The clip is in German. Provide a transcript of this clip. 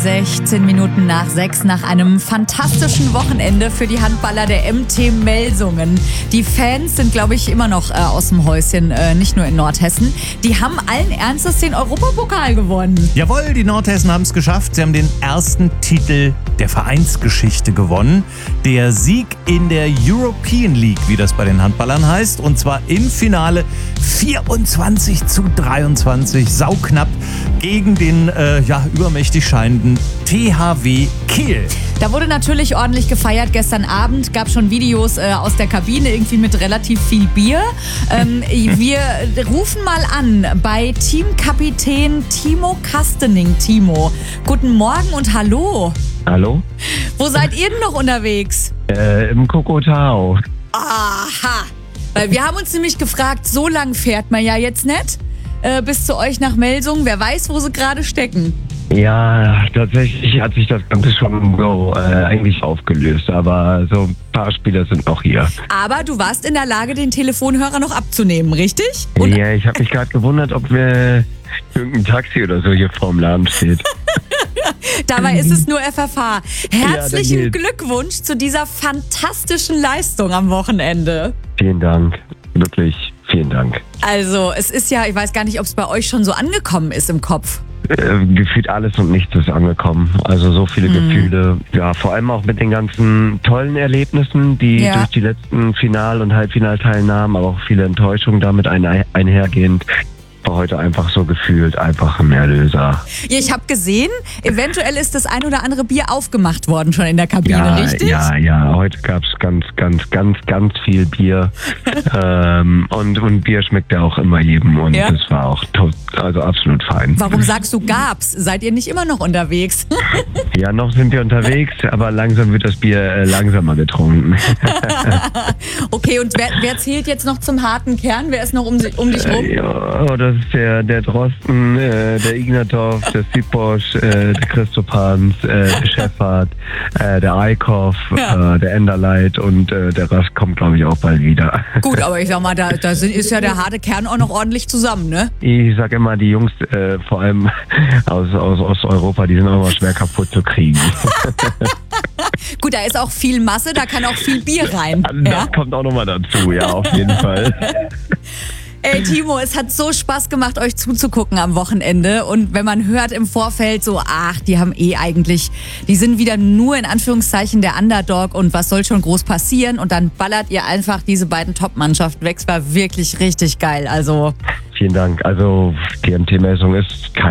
16 Minuten nach 6 nach einem fantastischen Wochenende für die Handballer der MT Melsungen. Die Fans sind, glaube ich, immer noch aus dem Häuschen, nicht nur in Nordhessen. Die haben allen Ernstes den Europapokal gewonnen. Jawohl, die Nordhessen haben es geschafft. Sie haben den ersten Titel der Vereinsgeschichte gewonnen. Der Sieg in der European League, wie das bei den Handballern heißt. Und zwar im Finale 24:23, sauknapp gegen den übermächtig scheinenden THW Kiel. Da wurde natürlich ordentlich gefeiert. Gestern Abend gab es schon Videos aus der Kabine, irgendwie mit relativ viel Bier. Wir rufen mal an bei Teamkapitän Timo Kastening. Timo, guten Morgen und hallo. Hallo? Wo seid ihr denn noch unterwegs? Im Kokotau. Aha, weil wir haben uns nämlich gefragt, so lang fährt man ja jetzt nicht bis zu euch nach Melsungen. Wer weiß, wo sie gerade stecken. Ja, tatsächlich hat sich das Ganze schon eigentlich aufgelöst, aber so ein paar Spieler sind noch hier. Aber du warst in der Lage, den Telefonhörer noch abzunehmen, richtig? Ja, ich habe mich gerade gewundert, ob mir irgendein Taxi oder so hier vorm Laden steht. Dabei ist es nur FFH. Herzlichen Ja, Glückwunsch zu dieser fantastischen Leistung am Wochenende. Vielen Dank, wirklich vielen Dank. Also, es ist ja, ich weiß gar nicht, ob es bei euch schon so angekommen ist im Kopf. Gefühlt alles und nichts ist angekommen. Also so viele Gefühle. Ja, vor allem auch mit den ganzen tollen Erlebnissen, die durch die letzten Final- und Halbfinalteilnahmen, aber auch viele Enttäuschungen damit einhergehend. War heute einfach so gefühlt einfach ein Erlöser. Ja, ich habe gesehen, eventuell ist das ein oder andere Bier aufgemacht worden schon in der Kabine, richtig? Ja. Heute gab es ganz viel Bier. Und Bier schmeckt ja auch immer jedem und das war auch also absolut fein. Warum sagst du gab's? Seid ihr nicht immer noch unterwegs? Ja, noch sind wir unterwegs, aber langsam wird das Bier langsamer getrunken. Okay, und wer zählt jetzt noch zum harten Kern? Wer ist noch um dich rum? Das ist der Drosten, der Ignatov, der Siposch, der Christopans, der Schäffert, der Eickhoff, der Enderleit und der Rast kommt, glaube ich, auch bald wieder. Gut, aber ich sag mal, da ist ja der harte Kern auch noch ordentlich zusammen, ne? Ich sag immer, die Jungs, vor allem aus Osteuropa, die sind auch mal schwer kaputt zu kriegen. Gut, da ist auch viel Masse, da kann auch viel Bier rein. Das kommt auch nochmal dazu, ja, auf jeden Fall. Ey, Timo, es hat so Spaß gemacht, euch zuzugucken am Wochenende. Und wenn man hört im Vorfeld so, die haben die sind wieder nur in Anführungszeichen der Underdog und was soll schon groß passieren? Und dann ballert ihr einfach diese beiden Top-Mannschaften weg. Es war wirklich richtig geil, also. Vielen Dank. Also, die MT Melsungen ist kein